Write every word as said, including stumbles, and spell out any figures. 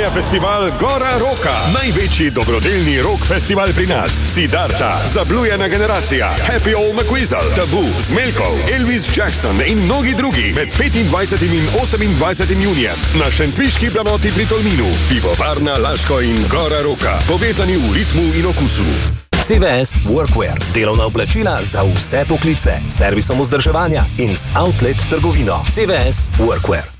Mega festival Gora Roka. Največji dobrodelni rock festival pri nas. Siddharta, Zablujena generacija, Happy Old McWeasel, Tabu, Smelkov, Elvis Jackson in mnogi drugi med petindvajsetim in osemindvajsetim junijem na Šentviški planoti pri Tolminu. Pivovarna Laško in Gora Roka. Povezani v ritmu in okusu. C V S Workwear. Delovna oblačila za vse poklice. Servisom vzdrževanja in z outlet trgovino. C V S Workwear.